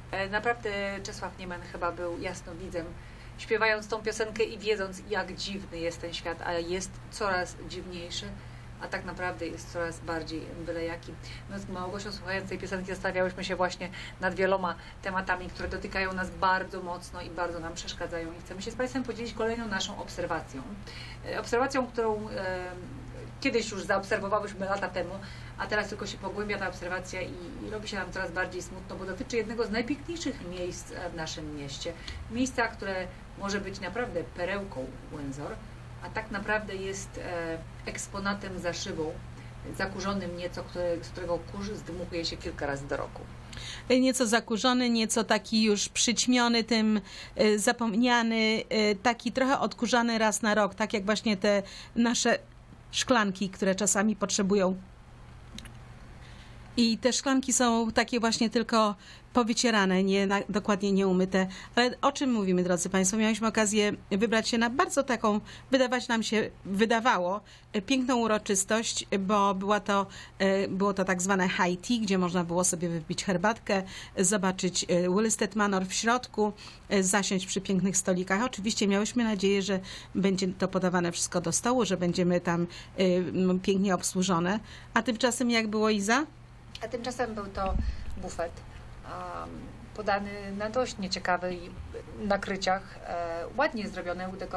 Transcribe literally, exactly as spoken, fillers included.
E, Naprawdę Czesław Niemen chyba był jasnowidzem, śpiewając tą piosenkę i wiedząc, jak dziwny jest ten świat, a jest coraz dziwniejszy, a tak naprawdę jest coraz bardziej byle jaki. No z Małgosią, słuchając tej piosenki, zastanawiałyśmy się właśnie nad wieloma tematami, które dotykają nas bardzo mocno i bardzo nam przeszkadzają. I chcemy się z Państwem podzielić kolejną naszą obserwacją. E, Obserwacją, którą e, kiedyś już zaobserwowałyśmy lata temu, a teraz tylko się pogłębia ta obserwacja i, i robi się nam coraz bardziej smutno, bo dotyczy jednego z najpiękniejszych miejsc w naszym mieście. Miejsca, które może być naprawdę perełką Windsor, a tak naprawdę jest e, eksponatem za szybą, zakurzonym nieco, który, z którego kurz zdmuchuje się kilka razy do roku. Nieco zakurzony, nieco taki już przyćmiony tym, y, zapomniany, y, taki trochę odkurzany raz na rok, tak jak właśnie te nasze szklanki, które czasami potrzebują. I te szklanki są takie właśnie tylko powycierane, nie, na, dokładnie nieumyte. Ale o czym mówimy, drodzy Państwo? Mieliśmy okazję wybrać się na bardzo taką, wydawać nam się, wydawało, piękną uroczystość, bo była to, było to tak zwane high tea, gdzie można było sobie wypić herbatkę, zobaczyć Willisted Manor w środku, zasiąść przy pięknych stolikach. Oczywiście miałyśmy nadzieję, że będzie to podawane wszystko do stołu, że będziemy tam pięknie obsłużone. A tymczasem jak było, Iza? A tymczasem był to bufet um, podany na dość nieciekawych nakryciach, e, ładnie zrobione, udekorowane.